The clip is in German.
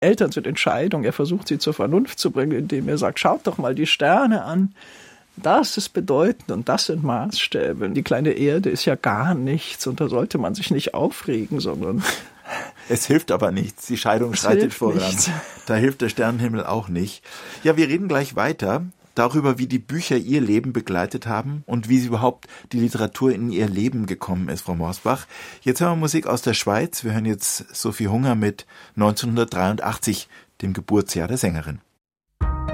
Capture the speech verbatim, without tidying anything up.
Eltern sind Entscheidung. Er versucht sie zur Vernunft zu bringen, indem er sagt, schaut doch mal die Sterne an. Das ist bedeutend und das sind Maßstäbe. Die kleine Erde ist ja gar nichts und da sollte man sich nicht aufregen, sondern... Es hilft aber nichts. Die Scheidung schreitet voran. Nichts. Da hilft der Sternenhimmel auch nicht. Ja, wir reden gleich weiter darüber, wie die Bücher ihr Leben begleitet haben und wie sie überhaupt die Literatur in ihr Leben gekommen ist, Frau Morsbach. Jetzt hören wir Musik aus der Schweiz. Wir hören jetzt Sophie Hunger mit neunzehnhundertdreiundachtzig, dem Geburtsjahr der Sängerin.